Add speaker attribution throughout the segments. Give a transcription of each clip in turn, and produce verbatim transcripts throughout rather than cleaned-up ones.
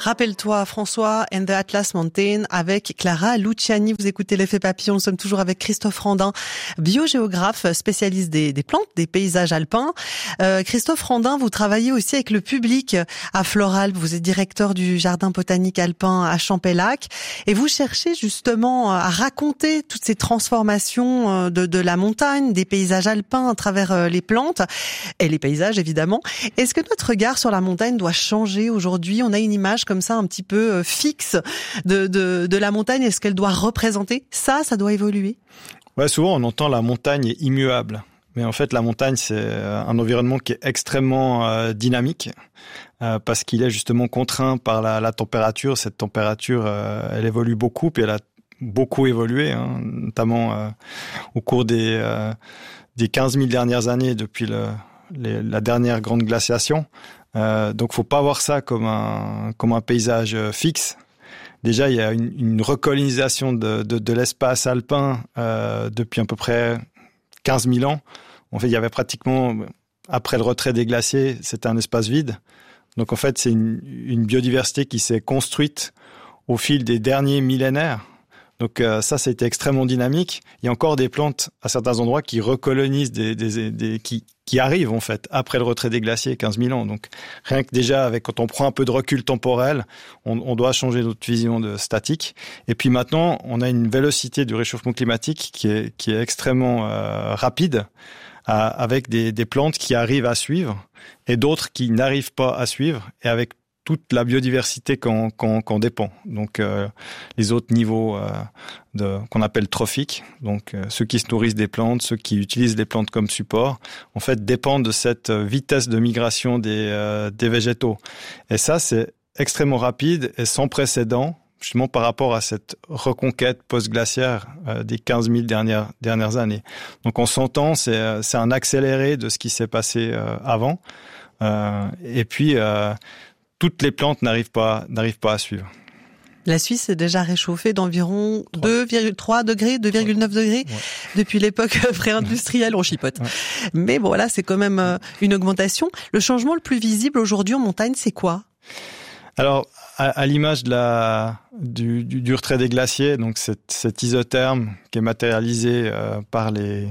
Speaker 1: Rappelle-toi, François and the Atlas Mountain avec Clara Luciani. Vous écoutez l'effet papillon. Nous sommes toujours avec Christophe Randin, biogéographe, spécialiste des, des plantes, des paysages alpins. Euh, Christophe Randin, vous travaillez aussi avec le public à Floralpes. Vous êtes directeur du jardin botanique alpin à Champellac. Et vous cherchez justement à raconter toutes ces transformations de, de la montagne, des paysages alpins à travers les plantes et les paysages, évidemment. Est-ce que notre regard sur la montagne doit changer aujourd'hui? On a une image comme ça un petit peu fixe de, de, de la montagne. Est-ce qu'elle doit représenter ça? Ça doit évoluer?
Speaker 2: Ouais, souvent on entend la montagne est immuable. Mais en fait, la montagne, c'est un environnement qui est extrêmement euh, dynamique euh, parce qu'il est justement contraint par la, la température. Cette température, euh, elle évolue beaucoup, puis elle a beaucoup évolué, hein, notamment euh, au cours des, euh, des quinze mille dernières années depuis le, les, la dernière grande glaciation. Euh, donc, faut pas voir ça comme un comme un paysage fixe. Déjà, il y a une, une recolonisation de, de, de l'espace alpin euh, depuis à peu près quinze mille ans. En fait, il y avait pratiquement, après le retrait des glaciers, c'était un espace vide. Donc, en fait, c'est une, une biodiversité qui s'est construite au fil des derniers millénaires. Donc, euh, ça, c'était extrêmement dynamique. Il y a encore des plantes à certains endroits qui recolonisent, des, des, des, qui, qui arrivent, en fait, après le retrait des glaciers, quinze mille ans. Donc, rien que déjà, avec, quand on prend un peu de recul temporel, on, on doit changer notre vision de statique. Et puis maintenant, on a une vélocité du réchauffement climatique qui est, qui est extrêmement euh, rapide, euh, avec des, des plantes qui arrivent à suivre et d'autres qui n'arrivent pas à suivre, et avec toute la biodiversité qu'on, qu'on, qu'on dépend. Donc, euh, les autres niveaux euh, de, qu'on appelle trophiques, donc euh, ceux qui se nourrissent des plantes, ceux qui utilisent les plantes comme support, en fait, dépendent de cette vitesse de migration des, euh, des végétaux. Et ça, c'est extrêmement rapide et sans précédent, justement par rapport à cette reconquête post-glaciaire euh, des quinze mille dernières, dernières années. Donc, on s'entend, c'est, c'est un accéléré de ce qui s'est passé euh, avant. Euh, et puis, euh, toutes les plantes n'arrivent pas, n'arrivent pas à suivre.
Speaker 1: La Suisse est déjà réchauffée d'environ deux virgule trois degrés, deux virgule neuf degrés ouais. depuis l'époque pré-industrielle, on chipote. Ouais. Mais bon, voilà, c'est quand même une augmentation. Le changement le plus visible aujourd'hui en montagne, c'est quoi?
Speaker 2: Alors, à, à l'image de la, du, du, du retrait des glaciers, donc cette, cet isotherme qui est matérialisé euh, par les,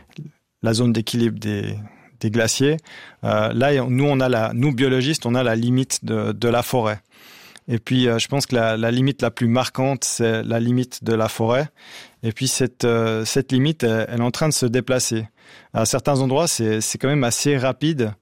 Speaker 2: la zone d'équilibre des des glaciers. Euh, là, nous, on a la, nous biologistes, on a la limite de, de la forêt. Et puis, euh, je pense que la, la limite la plus marquante, c'est la limite de la forêt. Et puis, cette, euh, cette limite, elle, elle est en train de se déplacer. À certains endroits, c'est, c'est quand même assez rapide.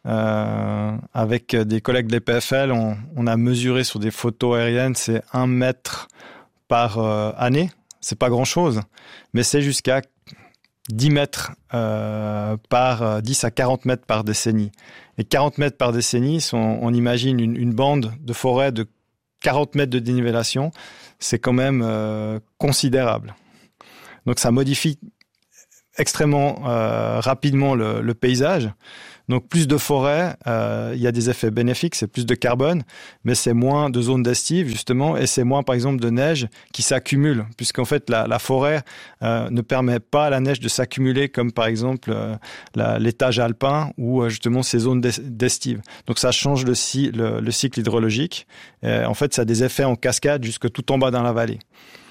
Speaker 2: Euh, avec des collègues de l'E P F L, on, on a mesuré sur des photos aériennes, c'est un mètre par euh, année. C'est pas grand-chose, mais c'est jusqu'à dix mètres euh, par dix à quarante mètres par décennie. Et quarante mètres par décennie, on, on imagine une, une bande de forêt de quarante mètres de dénivellation, c'est quand même euh, considérable. Donc ça modifie extrêmement euh, rapidement le, le paysage. Donc plus de forêt, euh, il y a des effets bénéfiques, c'est plus de carbone, mais c'est moins de zones d'estive justement, et c'est moins par exemple de neige qui s'accumule, puisqu'en fait la, la forêt euh, ne permet pas à la neige de s'accumuler comme par exemple euh, la, l'étage alpin ou euh, justement ces zones d'estive. Donc ça change le, le, le cycle hydrologique. Et en fait, ça a des effets en cascade jusque tout en bas dans la vallée.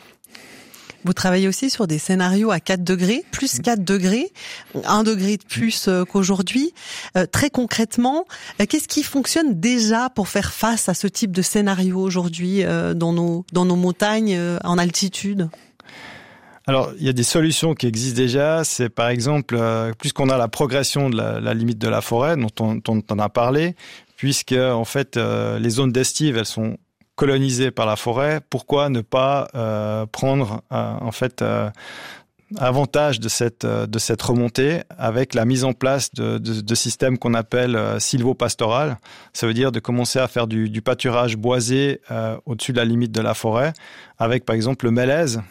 Speaker 1: Vous travaillez aussi sur des scénarios à quatre degrés, plus quatre degrés, un degré de plus qu'aujourd'hui. Euh, très concrètement, euh, qu'est-ce qui fonctionne déjà pour faire face à ce type de scénario aujourd'hui euh, dans nos dans nos montagnes euh, en altitude?
Speaker 2: Alors, il y a des solutions qui existent déjà. C'est par exemple, euh, puisqu'on a la progression de la, la limite de la forêt, dont on, dont on a parlé, puisque en fait euh, les zones d'estive, elles sont colonisées par la forêt, pourquoi ne pas euh, prendre euh, en fait euh, avantage de cette euh, de cette remontée avec la mise en place de, de, de systèmes qu'on appelle euh, sylvo-pastoral. Ça veut dire de commencer à faire du, du pâturage boisé euh, au-dessus de la limite de la forêt, avec par exemple le mélèze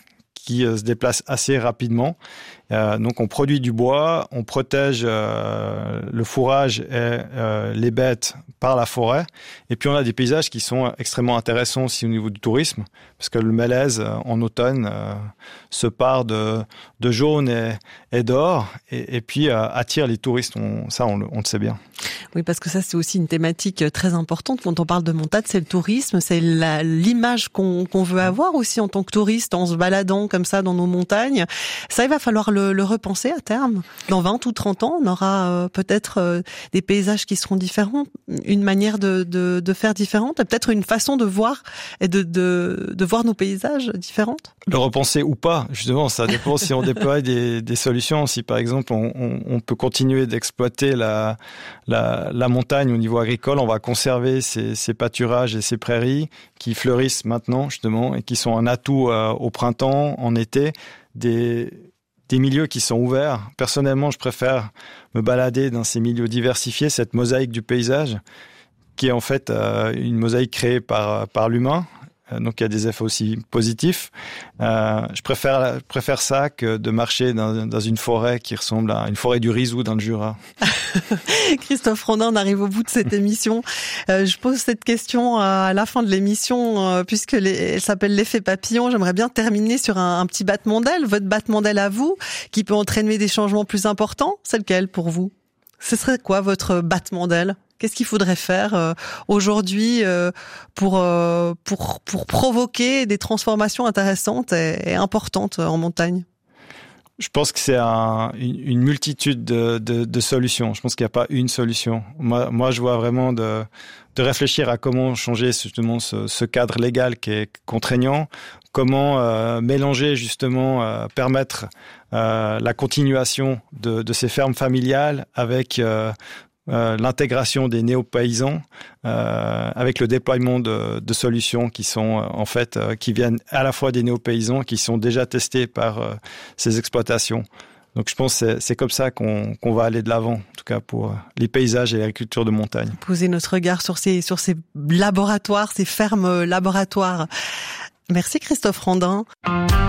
Speaker 2: qui euh, se déplacent assez rapidement. Euh, donc on produit du bois, on protège euh, le fourrage et euh, les bêtes par la forêt. Et puis on a des paysages qui sont extrêmement intéressants aussi au niveau du tourisme, parce que le mélèze euh, en automne euh, se part de, de jaune et, et d'or, et, et puis euh, attire les touristes. On, ça, on, on le sait bien.
Speaker 1: Oui, parce que ça, c'est aussi une thématique très importante. Quand on parle de montagne, c'est le tourisme, c'est la, l'image qu'on, qu'on veut avoir aussi en tant que touriste, en se baladant comme ça dans nos montagnes. Ça, il va falloir le, le repenser à terme. Dans vingt ou trente ans, on aura euh, peut-être euh, des paysages qui seront différents, une manière de, de, de faire différente, peut-être une façon de voir et de, de, de voir nos paysages différentes.
Speaker 2: Le repenser ou pas, justement, ça dépend si on déploie des, des solutions. Si par exemple on, on, on peut continuer d'exploiter la, la, la montagne au niveau agricole, on va conserver ces, ces pâturages et ces prairies qui fleurissent maintenant justement et qui sont un atout euh, au printemps, en été, des, des milieux qui sont ouverts. Personnellement, je préfère me balader dans ces milieux diversifiés, cette mosaïque du paysage, qui est en fait euh, une mosaïque créée par, par l'humain. Donc il y a des effets aussi positifs. Euh, je préfère je préfère ça que de marcher dans, dans une forêt qui ressemble à une forêt du Rizou dans le Jura.
Speaker 1: Christophe Rondin, on arrive au bout de cette émission. Euh, je pose cette question à la fin de l'émission euh, puisque les, elle s'appelle l'effet papillon. J'aimerais bien terminer sur un, un petit battement d'aile, votre battement d'aile à vous, qui peut entraîner des changements plus importants. C'est lequel pour vous? Ce serait quoi votre battement d'aile? Qu'est-ce qu'il faudrait faire euh, aujourd'hui euh, pour euh, pour pour provoquer des transformations intéressantes et, et importantes en montagne?
Speaker 2: Je pense que c'est un, une, une multitude de, de, de solutions. Je pense qu'il n'y a pas une solution. Moi, moi, je vois vraiment de, de réfléchir à comment changer justement ce, ce cadre légal qui est contraignant, comment euh, mélanger justement, euh, permettre euh, la continuation de, de ces fermes familiales avec euh, Euh, l'intégration des néo-paysans euh, avec le déploiement de, de solutions qui sont euh, en fait euh, qui viennent à la fois des néo-paysans qui sont déjà testés par euh, ces exploitations. Donc je pense que c'est, c'est comme ça qu'on, qu'on va aller de l'avant, en tout cas pour les paysages et l'agriculture de montagne.
Speaker 1: Poser notre regard sur ces sur ces laboratoires, ces fermes laboratoires. Merci Christophe Rondin.